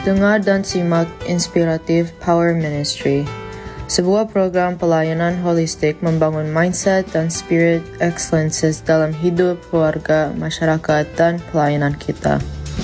Dengar dan simak Inspiratif Power Ministry, sebuah program pelayanan holistik membangun mindset dan spirit excellences dalam hidup, keluarga, masyarakat, dan pelayanan kita.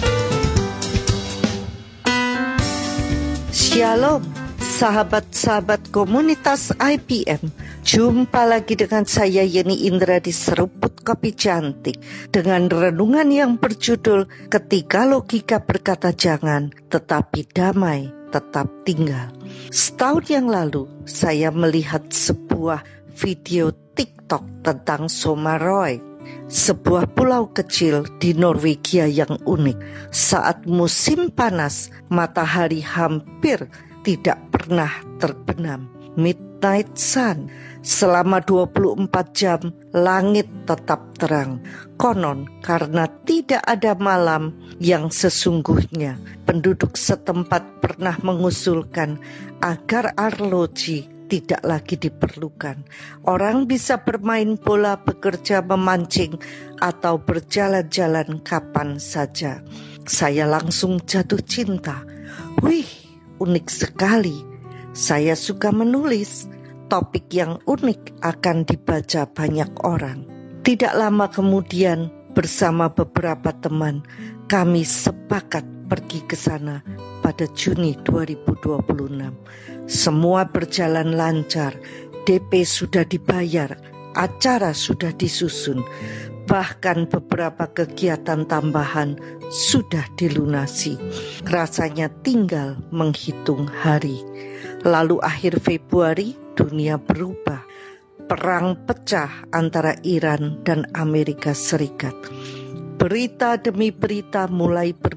Shalom, sahabat-sahabat komunitas IPM. Jumpa lagi dengan saya Yeni Indra di Seruput Kopi Cantik dengan renungan yang berjudul Ketika Logika Berkata Jangan, Tetapi Damai Tetap Tinggal. Setahun yang lalu saya melihat sebuah video TikTok tentang Somaroy, sebuah pulau kecil di Norwegia yang unik. Saat musim panas, matahari hampir tidak pernah terbenam. Midnight sun. Selama 24 jam, langit tetap terang. Konon, karena tidak ada malam yang sesungguhnya, penduduk setempat pernah mengusulkan agar arloji tidak lagi diperlukan. Orang bisa bermain bola, bekerja, memancing, atau berjalan-jalan kapan saja. Saya langsung jatuh cinta. Wih, unik sekali. Saya suka menulis. Topik yang unik akan dibaca banyak orang. Tidak lama kemudian, bersama beberapa teman, kami sepakat pergi ke sana pada Juni 2026. Semua berjalan lancar, DP sudah dibayar, acara sudah disusun, bahkan beberapa kegiatan tambahan sudah dilunasi. Rasanya tinggal menghitung hari. Lalu akhir Februari, dunia berubah. Perang pecah antara Iran dan Amerika Serikat. Berita demi berita mulai